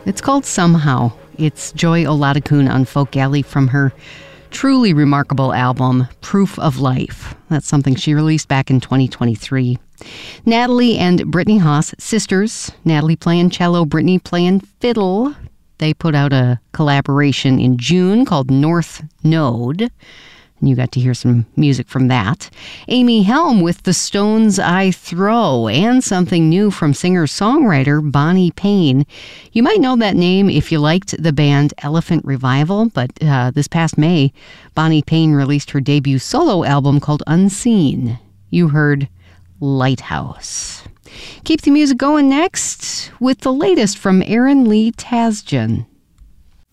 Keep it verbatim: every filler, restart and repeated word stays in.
It's called Somehow. It's Joy Oladokun on Folk Alley from her truly remarkable album, Proof of Life. That's something she released back in twenty twenty-three. Natalie and Brittany Haas, sisters. Natalie playing cello, Brittany playing fiddle. They put out a collaboration in June called North Node. And you got to hear some music from that. Amy Helm with The Stones I Throw, and something new from singer-songwriter Bonnie Payne. You might know that name if you liked the band Elephant Revival, but uh, this past May, Bonnie Payne released her debut solo album called Unseen. You heard Lighthouse. Keep the music going next with the latest from Aaron Lee Tasjan.